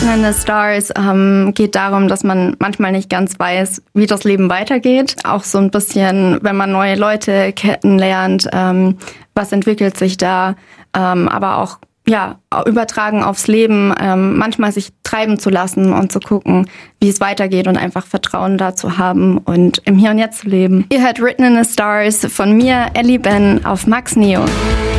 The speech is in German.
Written in the Stars geht darum, dass man manchmal nicht ganz weiß, wie das Leben weitergeht. Auch so ein bisschen, wenn man neue Leute kennenlernt, was entwickelt sich da, aber auch übertragen aufs Leben, manchmal sich treiben zu lassen und zu gucken, wie es weitergeht und einfach Vertrauen dazu haben und im Hier und Jetzt zu leben. Ihr hört Written in the Stars von mir, Ellie Ben, auf Max Neo.